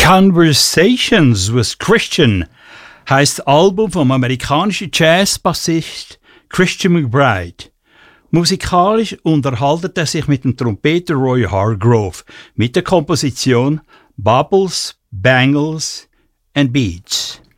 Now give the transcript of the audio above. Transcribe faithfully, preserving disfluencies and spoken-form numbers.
Conversations with Christian heisst das Album vom amerikanischen Jazzbassist Christian McBride. Musikalisch unterhaltet er sich mit dem Trompeter Roy Hargrove mit der Komposition Bubbles, Bangles and Beats.